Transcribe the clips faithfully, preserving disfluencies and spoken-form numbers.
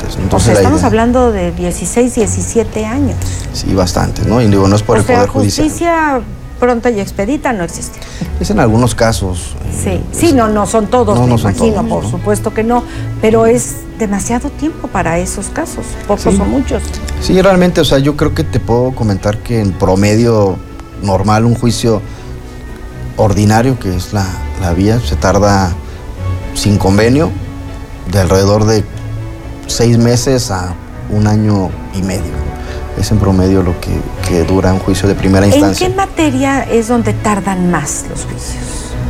bastantes. Entonces, o sea, estamos hablando de dieciséis, diecisiete años. Sí, bastantes, ¿no? Y digo, no es por o el sea, Poder Judicial. Justicia pronta y expedita no existe. Es en algunos casos. Sí, eh, sí, es, no, no son todos, no, me no son imagino, todos, por ¿no? supuesto que no, pero es demasiado tiempo para esos casos, pocos Sí. o muchos. Sí, realmente, o sea, yo creo que te puedo comentar que en promedio normal, un juicio ordinario, que es la, la vía, se tarda sin convenio de alrededor de seis meses a un año y medio. Es en promedio lo que, que dura un juicio de primera instancia. ¿En qué materia es donde tardan más los juicios?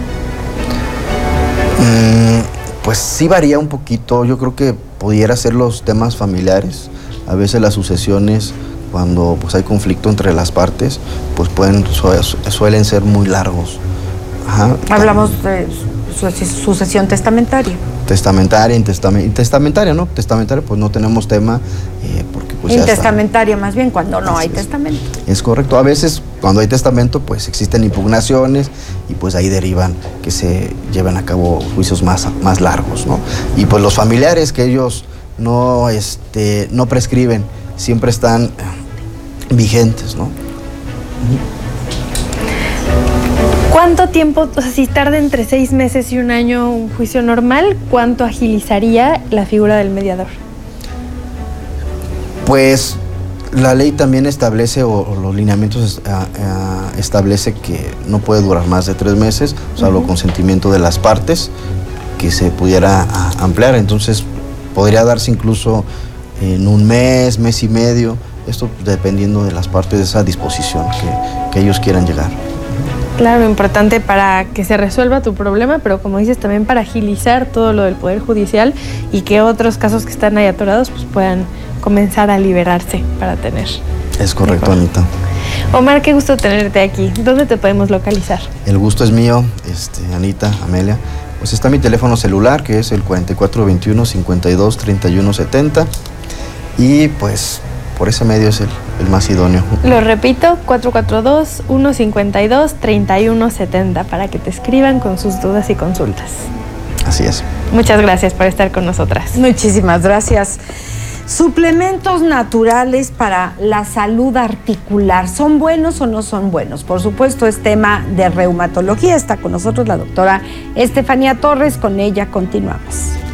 Mm, pues sí varía un poquito. Yo creo que pudiera ser los temas familiares. A veces las sucesiones, cuando pues hay conflicto entre las partes, pues pueden su- suelen ser muy largos. Ajá. Hablamos de su- sucesión testamentaria. Testamentaria, intestamen- intestamentaria, ¿no? Testamentaria, pues no tenemos tema, eh, porque pues ya está. Intestamentaria más bien, cuando no Así hay es. testamento. Es correcto. A veces, cuando hay testamento, pues existen impugnaciones y pues ahí derivan que se lleven a cabo juicios más, más largos, ¿no? Y pues los familiares, que ellos no, este, no prescriben, siempre están eh, vigentes, ¿no? ¿Cuánto tiempo, o sea, si tarda entre seis meses y un año un juicio normal, cuánto agilizaría la figura del mediador? Pues la ley también establece, o, o los lineamientos a, a, establece que no puede durar más de tres meses, salvo uh-huh. consentimiento de las partes, que se pudiera a, ampliar. Entonces podría darse incluso en un mes, mes y medio, esto dependiendo de las partes, de esa disposición que, que ellos quieran llegar. Claro, importante para que se resuelva tu problema, pero como dices, también para agilizar todo lo del Poder Judicial y que otros casos que están ahí atorados pues puedan comenzar a liberarse para tener. Es correcto, mejor. Anita. Omar, qué gusto tenerte aquí. ¿Dónde te podemos localizar? El gusto es mío, este, Anita, Amelia. Pues está mi teléfono celular, que es el cuarenta y cuatro veintiuno, cincuenta y dos, treinta y uno setenta. Y pues por ese medio es el, el más idóneo. Lo repito, cuatro cuatro dos, uno cinco dos, tres uno siete cero para que te escriban con sus dudas y consultas. Así es. Muchas gracias por estar con nosotras. Muchísimas gracias. Suplementos naturales para la salud articular, ¿son buenos o no son buenos? Por supuesto, es tema de reumatología. Está con nosotros la doctora Estefanía Torres. Con ella continuamos.